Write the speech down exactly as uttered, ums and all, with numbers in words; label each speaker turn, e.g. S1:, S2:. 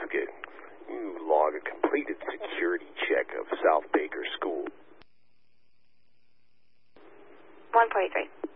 S1: certificate. You log a completed security check of South Baker School.
S2: one forty-three.